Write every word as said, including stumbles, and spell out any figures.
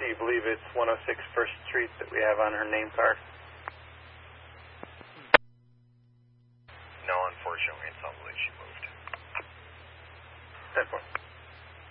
Do you believe it's one oh six First Street that we have on her name card? No, unfortunately, it's not believe she moved. ten four.